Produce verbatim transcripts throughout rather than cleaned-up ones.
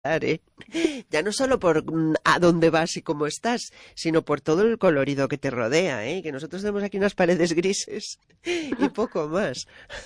¿eh? Ya no solo por mm, a dónde vas y cómo estás, sino por todo el colorido que te rodea, ¿eh? Que nosotros tenemos aquí unas paredes grises y poco más.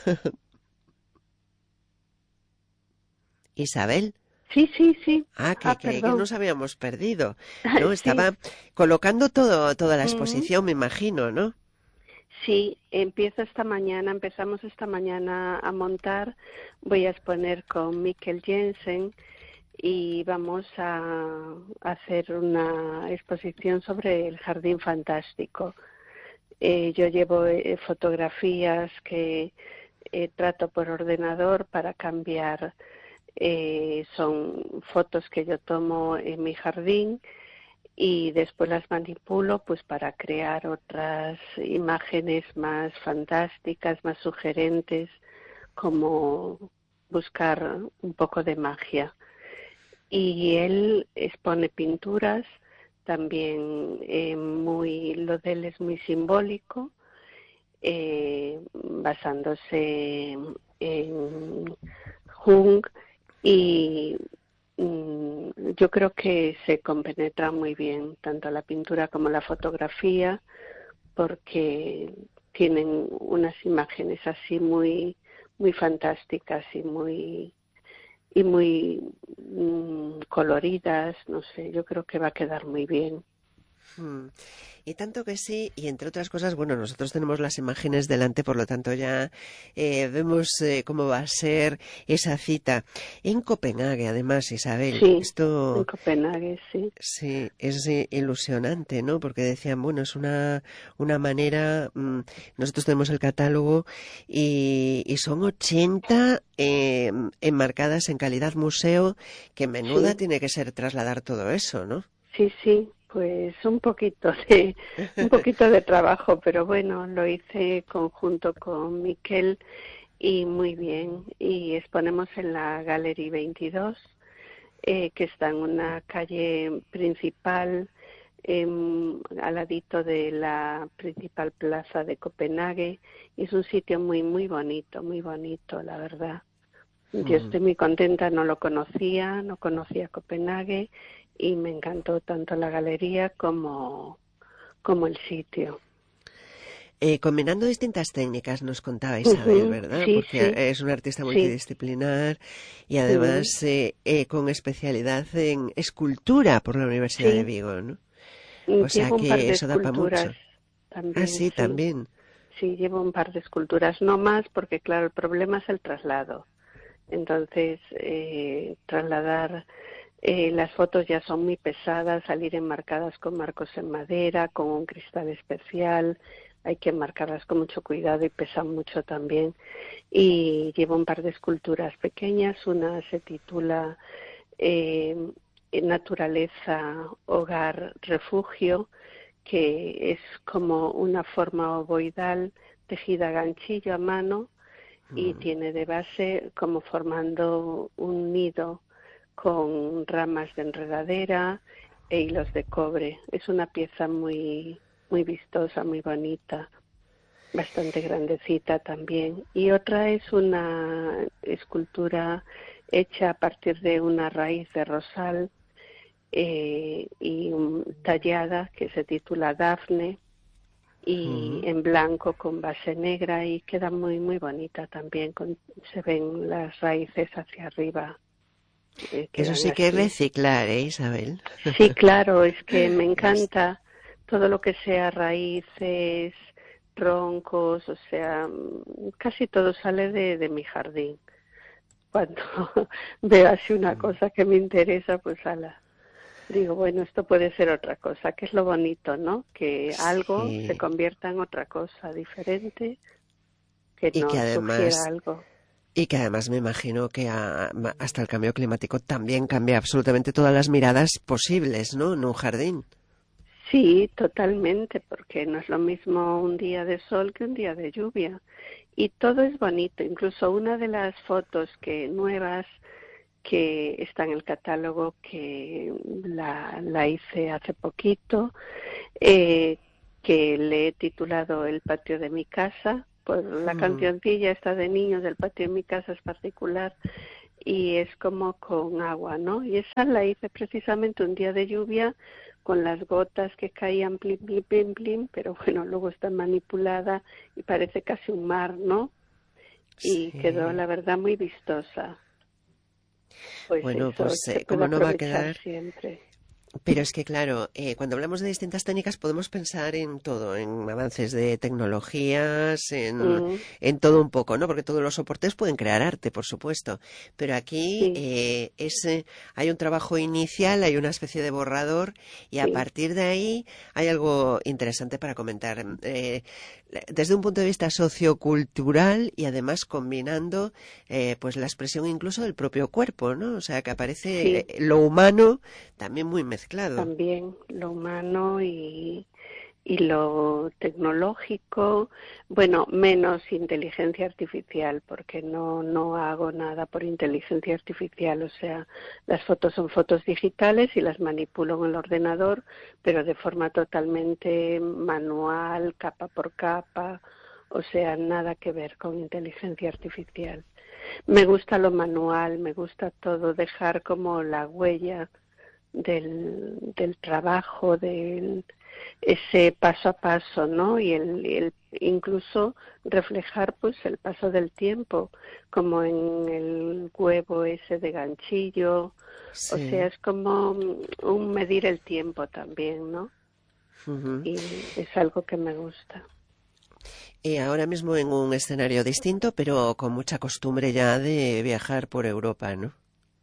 Isabel. Sí, sí, sí. Ah, Ah, que creí que perdón. nos habíamos perdido. No, Sí. estaba colocando todo, toda la Mm, exposición, me imagino, ¿no? sí, empiezo esta mañana, empezamos esta mañana a montar. Voy a exponer con Mikkel Jensen y vamos a hacer una exposición sobre el jardín fantástico. Eh, yo llevo eh, fotografías que eh, trato por ordenador para cambiar. Eh, son fotos que yo tomo en mi jardín y después las manipulo pues para crear otras imágenes más fantásticas, más sugerentes, como buscar un poco de magia. Y él expone pinturas, también eh, muy, lo de él es muy simbólico, eh, basándose en Jung y mm, yo creo que se compenetra muy bien tanto la pintura como la fotografía porque tienen unas imágenes así muy muy fantásticas y muy y muy mm, coloridas, no sé, yo creo que va a quedar muy bien. Hmm. Y tanto que sí, y entre otras cosas, bueno, nosotros tenemos las imágenes delante, por lo tanto ya eh, vemos eh, cómo va a ser esa cita. En Copenhague, además, Isabel, Sí, en esto Copenhague, sí. sí es eh, ilusionante, ¿no? Porque decían, bueno, es una, una manera, mm, nosotros tenemos el catálogo y, y son ochenta eh, enmarcadas en calidad museo, que menuda Sí, tiene que ser trasladar todo eso, ¿no? sí, sí, pues un poquito de un poquito de trabajo, pero bueno, lo hice conjunto con Miquel y muy bien. Y exponemos en la Galería veintidós, eh, que está en una calle principal, eh, al ladito de la principal plaza de Copenhague. Y es un sitio muy, muy bonito, muy bonito, la verdad. Yo Mm. estoy muy contenta, no lo conocía, no conocía Copenhague y me encantó tanto la galería como, como el sitio. Eh, combinando distintas técnicas, nos contaba Isabel, Ujú, ¿verdad? sí, Porque sí, es una artista sí. multidisciplinar y Mm, además eh, eh, con especialidad en escultura por la Universidad de sí, Vigo, ¿no? mm, O sea llevo un par que de eso da para esculturas mucho. Ah, también, sí, sí. también. Sí, llevo un par de esculturas, no más, porque claro, el problema es el traslado. Entonces, eh, trasladar eh, las fotos ya son muy pesadas, salir enmarcadas con marcos en madera, con un cristal especial, hay que enmarcarlas con mucho cuidado y pesan mucho también. Y llevo un par de esculturas pequeñas, una se titula eh, Naturaleza, Hogar, Refugio, que es como una forma ovoidal tejida a ganchillo a mano y Mm. tiene de base como formando un nido con ramas de enredadera e hilos de cobre. Es una pieza muy muy vistosa, muy bonita, bastante grandecita también. Y otra es una escultura hecha a partir de una raíz de rosal eh, y um, tallada, que se titula Dafne, y Mm. en blanco con base negra, y queda muy muy bonita también, con, se ven las raíces hacia arriba, eh, Eso quedan sí que es así. reciclar, ¿eh, Isabel? Sí, claro, es que me Es- encanta todo lo que sea raíces, troncos, o sea, mm, casi todo sale de, de mi jardín. Cuando veo así una mm. cosa que me interesa, pues ala, digo, bueno, esto puede ser otra cosa, que es lo bonito, ¿no? Que algo se Sí. convierta en otra cosa diferente, que Y que nos sugiera además algo. Y que además me imagino que a- ma- hasta el cambio climático también cambia absolutamente todas las miradas posibles, ¿no? En un jardín. Sí, totalmente, porque no es lo mismo un día de sol que un día de lluvia. Y todo es bonito, incluso una de las fotos que nuevas que está en el catálogo, que la, la hice hace poquito, eh, que le he titulado El patio de mi casa, por la Mm. cancioncilla esta de niños del patio de mi casa es particular, y es como con agua, ¿no? Y esa la hice precisamente un día de lluvia con las gotas que caían plim, plim, plim, plim, pero bueno, luego está manipulada y parece casi un mar, ¿no? Y Sí. quedó, la verdad, muy vistosa. Pues Bueno, eso pues se eh, puede cómo no va a aprovechar quedar. siempre. Pero es que, claro, eh, cuando hablamos de distintas técnicas podemos pensar en todo, en avances de tecnologías, en, Mm, en todo un poco, ¿no? Porque todos los soportes pueden crear arte, por supuesto. Pero aquí sí, eh, es, eh, hay un trabajo inicial, hay una especie de borrador y a sí, partir de ahí hay algo interesante para comentar. Eh, desde un punto de vista sociocultural y además combinando eh, pues la expresión incluso del propio cuerpo, ¿no? O sea, que aparece sí, eh, lo humano también muy mezclado. también lo humano y, y lo tecnológico, bueno, menos inteligencia artificial, porque no, no hago nada por inteligencia artificial, o sea, las fotos son fotos digitales y las manipulo en el ordenador, pero de forma totalmente manual, capa por capa, o sea, nada que ver con inteligencia artificial. Me gusta lo manual, me gusta todo, dejar como la huella del, del trabajo, del ese paso a paso, ¿no? Y el, el incluso reflejar pues el paso del tiempo, como en el huevo ese de ganchillo, o sea, Sí. es como un medir el tiempo también, ¿no? Ujú. Y es algo que me gusta. Y ahora mismo en un escenario distinto, pero con mucha costumbre ya de viajar por Europa, ¿no?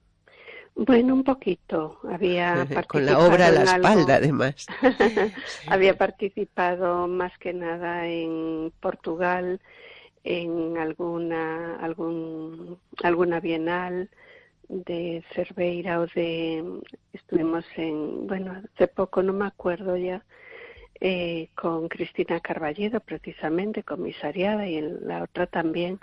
Bueno, un poquito. Había Con la obra a participado la en espalda, algo, además. había participado más que nada en Portugal, en alguna algún alguna bienal de Cerveira o de estuvimos en bueno hace poco no me acuerdo ya eh, con Cristina Carballedo precisamente comisariada y en la otra también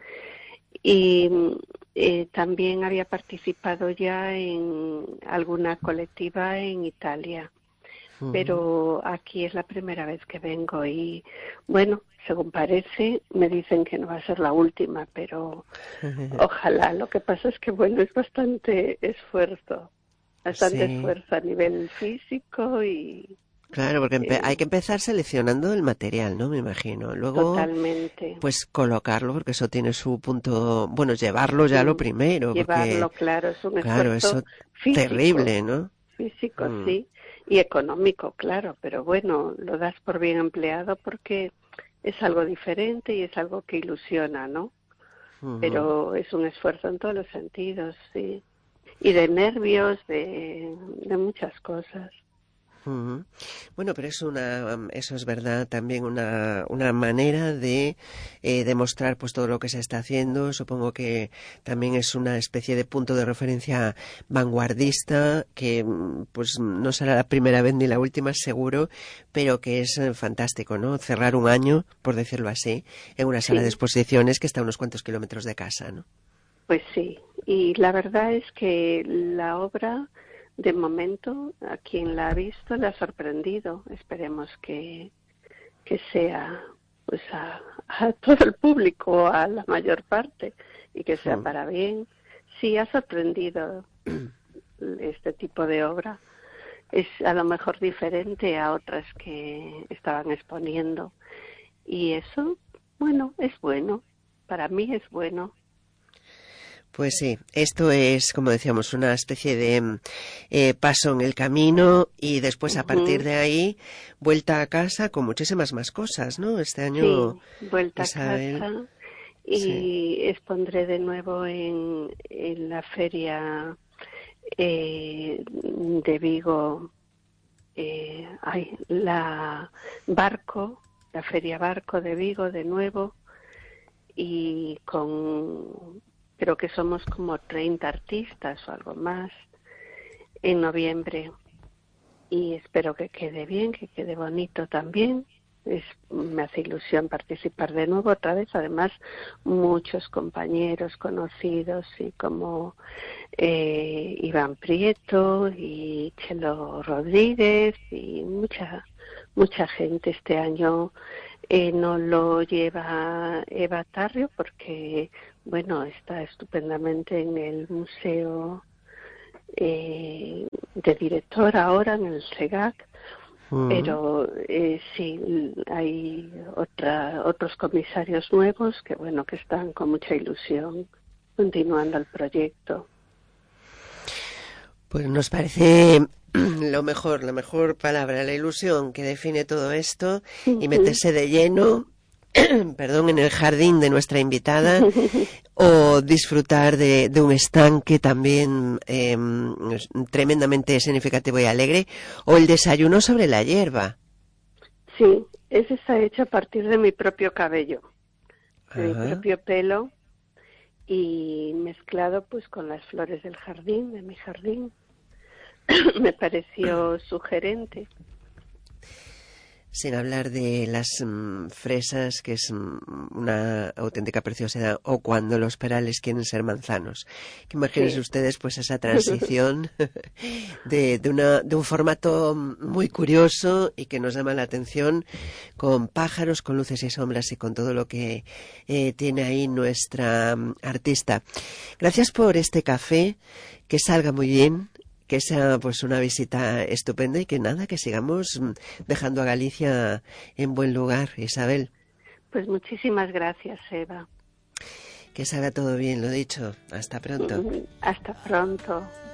y eh, también había participado ya en alguna colectiva en Italia, Ujú. pero aquí es la primera vez que vengo y bueno, según parece, me dicen que no va a ser la última, pero ojalá. Lo que pasa es que bueno, es bastante esfuerzo, bastante Sí. esfuerzo a nivel físico y Claro, porque empe- eh, hay que empezar seleccionando el material, ¿no? Me imagino. Luego, totalmente. pues colocarlo, porque eso tiene su punto, bueno, llevarlo ya lo Mm, primero, porque, llevarlo, claro, es un claro, esfuerzo eso físico, terrible, ¿no? físico Mm, sí, y económico, claro, pero bueno, lo das por bien empleado porque es algo diferente y es algo que ilusiona, ¿no? ujú. Pero es un esfuerzo en todos los sentidos, sí, y de nervios, de, de muchas cosas. Ujú. Bueno, pero es una, am, eso es verdad, también una, una manera de eh, demostrar pues todo lo que se está haciendo. Supongo que también es una especie de punto de referencia vanguardista que mm, pues no será la primera vez ni la última, seguro, pero que es eh, fantástico, ¿no? Cerrar un año, por decirlo así, en una sala de Sí, exposiciones que está a unos cuantos kilómetros de casa, ¿no? pues sí, y la verdad es que la obra, de momento, a quien la ha visto le ha sorprendido. Esperemos que, que sea pues a, a todo el público, a la mayor parte, y que sea Mm. para bien. Sí, ha sorprendido este tipo de obra. Es a lo mejor diferente a otras que estaban exponiendo. Y eso, bueno, es bueno. Para mí es bueno. Pues sí, esto es, como decíamos, una especie de mm, eh, paso en el camino y después a partir Ujú. de ahí vuelta a casa con muchísimas más cosas, ¿no? Este año, Sí, vuelta a Isabel, casa sí. y expondré de nuevo en, en la feria eh, de Vigo, eh, ay, la Barco, la feria Barco de Vigo de nuevo y con, creo que somos como treinta artistas o algo más en noviembre y espero que quede bien, que quede bonito también. Es, me hace ilusión participar de nuevo otra vez, además muchos compañeros conocidos y como eh, Iván Prieto y Chelo Rodríguez y mucha mucha gente este año eh, no lo lleva Eva Tarrio porque bueno, está estupendamente en el museo eh, de director ahora, en el SEGAC, uh-huh. Pero eh, sí, hay otra, otros comisarios nuevos que, bueno, que están con mucha ilusión continuando el proyecto. Pues nos parece lo mejor, la mejor palabra, la ilusión que define todo esto, y meterse de lleno, perdón, en el jardín de nuestra invitada, o disfrutar de, de un estanque también eh, tremendamente significativo y alegre, o el desayuno sobre la hierba. Sí, ese está hecho a partir de mi propio cabello, de Ajá. mi propio pelo, y mezclado pues con las flores del jardín, de mi jardín. Me pareció sugerente. Sin hablar de las mm, fresas, que es mm, una auténtica preciosidad, o cuando los perales quieren ser manzanos. Que imagínense sí. ustedes pues esa transición de, de, una, de un formato muy curioso y que nos llama la atención, con pájaros, con luces y sombras y con todo lo que eh, tiene ahí nuestra um, artista. Gracias por este café, que salga muy bien, que sea pues una visita estupenda y que nada, que sigamos dejando a Galicia en buen lugar, Isabel. Pues muchísimas gracias, Eva. Que salga todo bien, lo dicho. Hasta pronto. Hasta pronto.